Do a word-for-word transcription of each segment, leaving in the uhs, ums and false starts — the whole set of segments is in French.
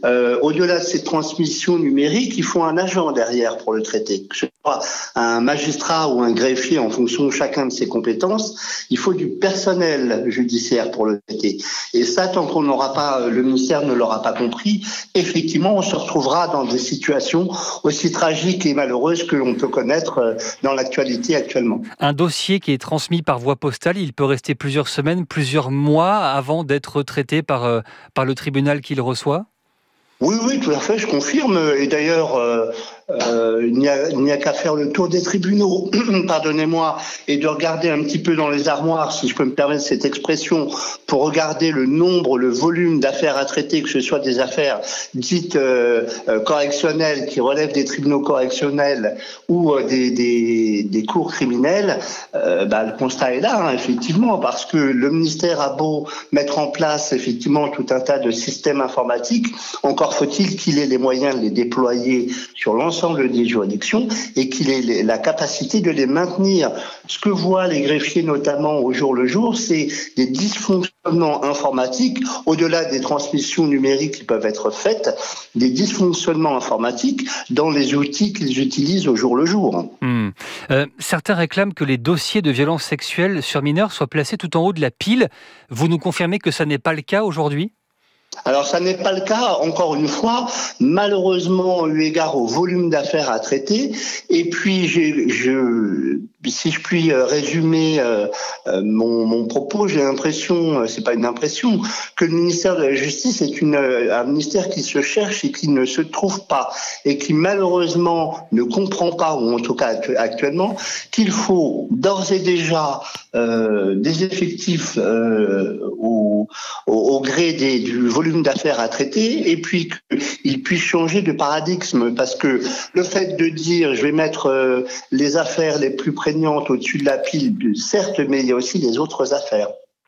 euh, au-delà de ces transmissions numériques, il faut un agent derrière pour le traiter. Que ce soit un magistrat ou un greffier en fonction de chacun de ses compétences, il faut du personnel judiciaire pour le traiter. Et ça, tant qu'on n'aura pas, le ministère ne l'aura pas compris, effectivement, on se retrouvera dans des situations aussi tragiques et malheureuses que l'on peut connaître dans l'actualité actuellement. Un dossier qui est transmis par voie postale, il peut rester plusieurs semaines, plusieurs mois avant d'être traité par, euh, par le tribunal qui le reçoit ? Oui, oui, tout à fait, je confirme. Et d'ailleurs, euh, euh, il n'y a, il n'y a qu'à faire le tour des tribunaux, pardonnez-moi, et de regarder un petit peu dans les armoires, si je peux me permettre cette expression, pour regarder le nombre, le volume d'affaires à traiter, que ce soit des affaires dites euh, euh, correctionnelles, qui relèvent des tribunaux correctionnels ou euh, des, des, des cours criminels. Euh, bah, le constat est là, hein, effectivement, parce que le ministère a beau mettre en place, effectivement, tout un tas de systèmes informatiques, encore faut-il qu'il ait les moyens de les déployer sur l'ensemble des juridictions et qu'il ait la capacité de les maintenir. Ce que voient les greffiers, notamment au jour le jour, c'est des dysfonctionnements informatiques, au-delà des transmissions numériques qui peuvent être faites, des dysfonctionnements informatiques dans les outils qu'ils utilisent au jour le jour. Mmh. Euh, certains réclament que les dossiers de violences sexuelles sur mineurs soient placés tout en haut de la pile. Vous nous confirmez que ça n'est pas le cas aujourd'hui ? Alors, ça n'est pas le cas, encore une fois, malheureusement, eu égard au volume d'affaires à traiter. Et puis, j'ai, je, si je puis résumer euh, mon, mon propos, j'ai l'impression, c'est pas une impression, que le ministère de la Justice est une, un ministère qui se cherche et qui ne se trouve pas, et qui malheureusement ne comprend pas, ou en tout cas actuellement, qu'il faut d'ores et déjà euh, des effectifs euh, au, au, au gré des, du volume d'affaires à traiter, et puis qu'il puisse changer de paradigme, parce que le fait de dire je vais mettre euh, les affaires les plus prégnantes au-dessus de la pile, certes, mais il y a aussi les autres affaires.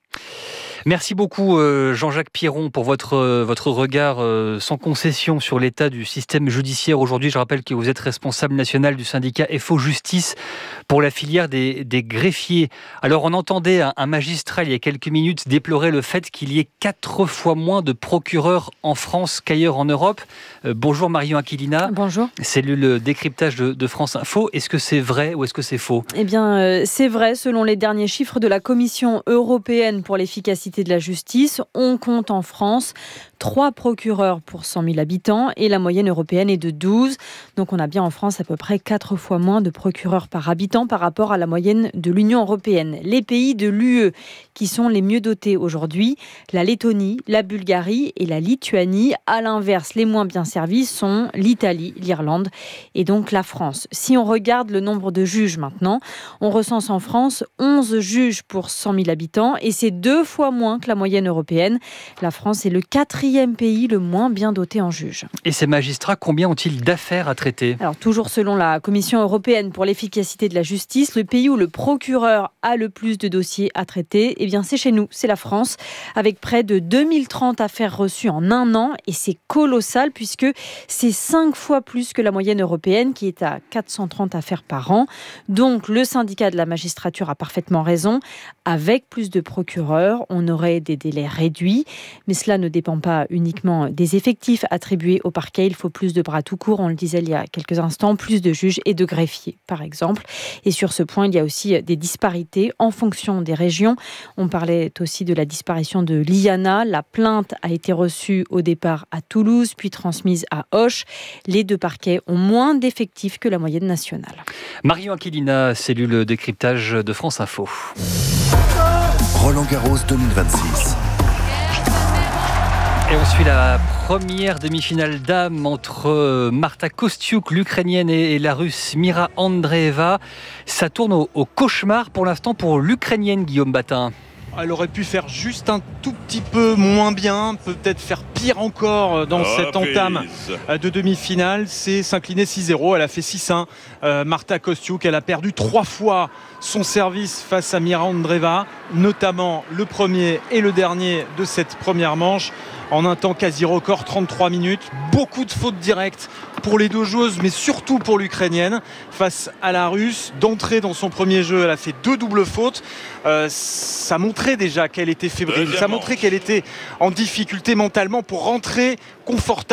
Merci beaucoup Jean-Jacques Piron pour votre, votre regard sans concession sur l'état du système judiciaire aujourd'hui. Je rappelle que vous êtes responsable national du syndicat F O Justice pour la filière des, des greffiers. Alors on entendait un, un magistrat il y a quelques minutes déplorer le fait qu'il y ait quatre fois moins de procureurs en France qu'ailleurs en Europe. Euh, bonjour Marion Aquilina. Bonjour. Cellule décryptage de, de France Info. Est-ce que c'est vrai ou est-ce que c'est faux ? Eh bien euh, c'est vrai, selon les derniers chiffres de la Commission européenne pour l'efficacité de la justice, on compte en France trois procureurs pour cent mille habitants et la moyenne européenne est de douze. Donc on a bien en France à peu près quatre fois moins de procureurs par habitant par rapport à la moyenne de l'Union européenne. Les pays de l'U E qui sont les mieux dotés aujourd'hui, la Lettonie, la Bulgarie et la Lituanie. À l'inverse, les moins bien servis sont l'Italie, l'Irlande et donc la France. Si on regarde le nombre de juges maintenant, on recense en France onze juges pour cent mille habitants et c'est deux fois moins que la moyenne européenne. La France est le quatrième pays le moins bien doté en juges. Et ces magistrats, combien ont-ils d'affaires à traiter ? Alors toujours selon la Commission européenne pour l'efficacité de la justice, le pays où le procureur a le plus de dossiers à traiter, eh bien c'est chez nous, c'est la France, avec près de deux mille trente affaires reçues en un an et c'est colossal puisque c'est cinq fois plus que la moyenne européenne qui est à quatre cent trente affaires par an. Donc le syndicat de la magistrature a parfaitement raison. Avec plus de procureurs, on aurait des délais réduits, mais cela ne dépend pas uniquement des effectifs attribués au parquet. Il faut plus de bras tout court, on le disait il y a quelques instants, plus de juges et de greffiers, par exemple. Et sur ce point, il y a aussi des disparités en fonction des régions. On parlait aussi de la disparition de l'I A N A. La plainte a été reçue au départ à Toulouse, puis transmise à Auch. Les deux parquets ont moins d'effectifs que la moyenne nationale. Marion Aquilina, cellule décryptage de France Info. Roland Garros deux mille vingt-six. Et on suit la première demi-finale dames entre Marta Kostyuk, l'Ukrainienne, et la Russe Mira Andreeva. Ça tourne au, au cauchemar pour l'instant pour l'Ukrainienne, Guillaume Batin. Elle aurait pu faire juste un tout petit peu moins bien, peut-être faire pire encore dans oh, cette entame please. de demi-finale. C'est s'incliner six zéro. Elle a fait six un. Euh, Marta Kostyuk, elle a perdu trois fois son service face à Mira Andreeva, notamment le premier et le dernier de cette première manche. En un temps quasi record, trente-trois minutes. Beaucoup de fautes directes pour les deux joueuses, mais surtout pour l'Ukrainienne. Face à la Russe, d'entrée dans son premier jeu, elle a fait deux doubles fautes. Euh, ça montrait déjà qu'elle était fébrile. Ça montrait qu'elle était en difficulté mentalement pour rentrer confortable.